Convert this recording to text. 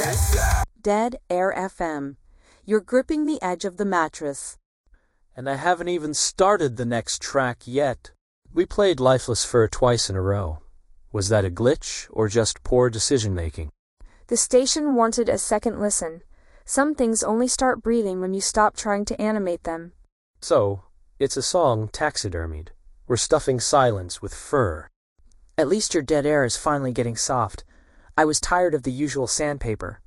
Dead Air FM. You're gripping the edge of the mattress. And I haven't even started the next track yet. We played Lifeless Fur twice in a row. Was that a glitch or just poor decision-making? The station wanted a second listen. Some things only start breathing when you stop trying to animate them. So, it's a song taxidermied. We're stuffing silence with fur. At least your dead air is finally getting soft. I was tired of the usual sandpaper.